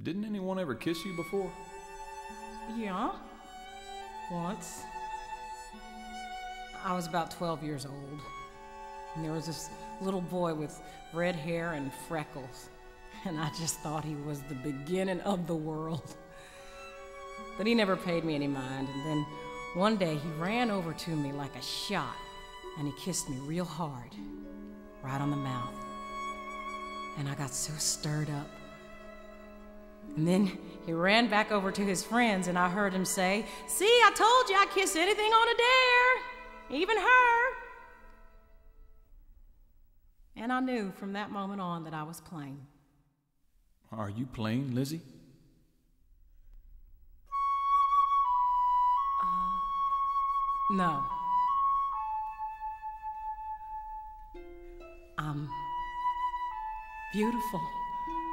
Didn't anyone ever kiss you before? Yeah, once. I was about 12 years old, and there was this little boy with red hair and freckles, and I just thought he was the beginning of the world. But he never paid me any mind, and then one day he ran over to me like a shot, and he kissed me real hard, right on the mouth. And I got so stirred up. And then he ran back over to his friends, and I heard him say, "See, I told you I'd kiss anything on a dare, even her." And I knew from that moment on that I was plain. Are you plain, Lizzie? No. I'm beautiful.